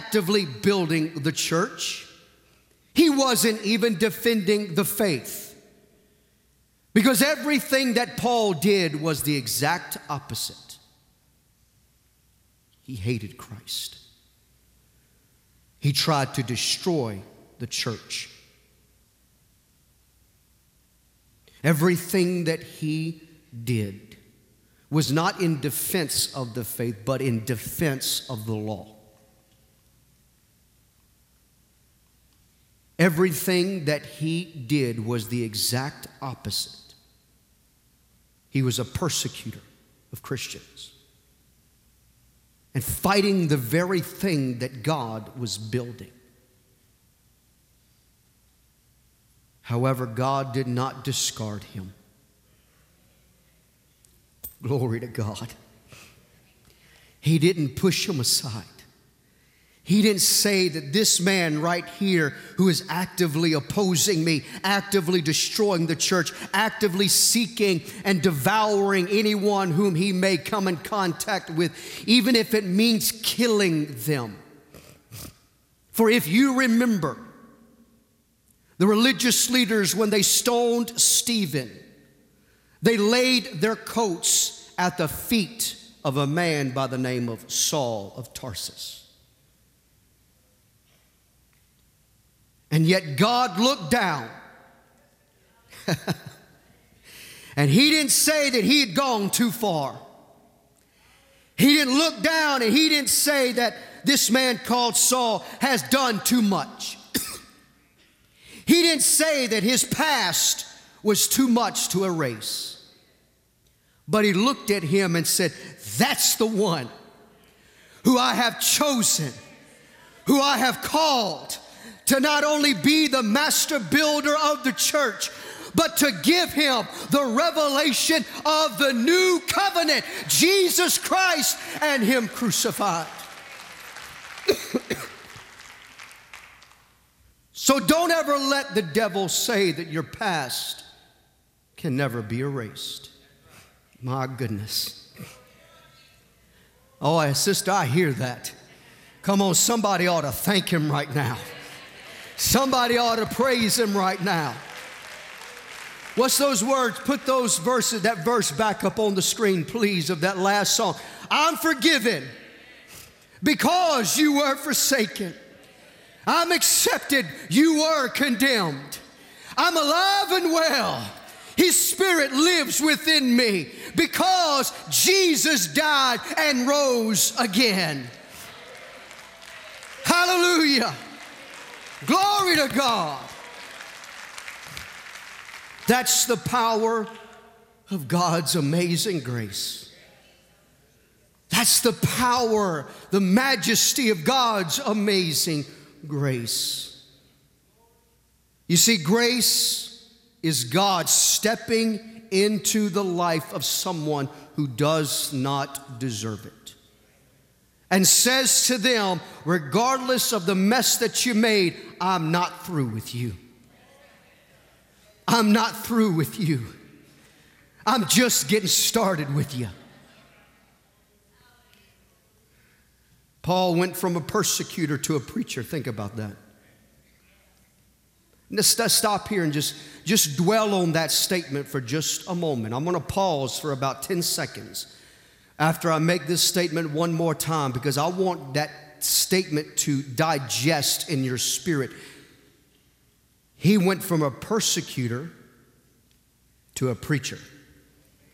actively building the church. He wasn't even defending the faith. Because everything that Paul did was the exact opposite. He hated Christ. He tried to destroy the church. Everything that he did was not in defense of the faith, but in defense of the law. Everything that he did was the exact opposite. He was a persecutor of Christians and fighting the very thing that God was building. However, God did not discard him. Glory to God. He didn't push him aside. He didn't say that this man right here who is actively opposing me, actively destroying the church, actively seeking and devouring anyone whom he may come in contact with, even if it means killing them. For if you remember, the religious leaders, when they stoned Stephen, they laid their coats at the feet of a man by the name of Saul of Tarsus. And yet God looked down and he didn't say that he had gone too far. He didn't look down and he didn't say that this man called Saul has done too much. He didn't say that his past was too much to erase. But he looked at him and said, that's the one who I have chosen, who I have called to not only be the master builder of the church, but to give him the revelation of the new covenant, Jesus Christ and him crucified. So don't ever let the devil say that your past can never be erased. My goodness. Oh, sister, I hear that. Come on, somebody ought to thank him right now. Somebody ought to praise him right now. What's those words? Put those verses, that verse back up on the screen, please, of that last song. I'm forgiven because you were forsaken. I'm accepted, you were condemned. I'm alive and well. His Spirit lives within me because Jesus died and rose again. Hallelujah. Glory to God. That's the power of God's amazing grace. That's the power, the majesty of God's amazing grace. You see, grace is God stepping into the life of someone who does not deserve it. And says to them, regardless of the mess that you made, I'm not through with you. I'm not through with you. I'm just getting started with you. Paul went from a persecutor to a preacher. Think about that. Let's stop here and just dwell on that statement for just a moment. I'm going to pause for about 10 seconds after I make this statement one more time, because I want that statement to digest in your spirit. He went from a persecutor to a preacher.